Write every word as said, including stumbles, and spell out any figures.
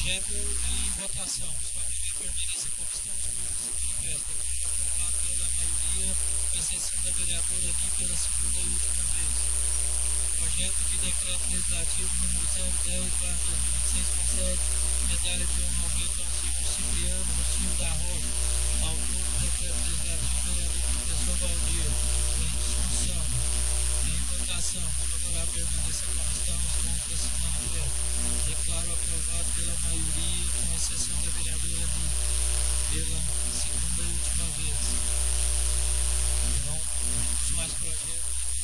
Projeto em votação. Se o amigo permanecer como estão os votos manifestos. Aprovado pela maioria, com exceção da vereadora aqui pela segunda e última vez. Projeto de decreto legislativo número zero dez barra dois mil e vinte e seis concede medalha de honra ao Milton Cipriano Rocio da Rocha,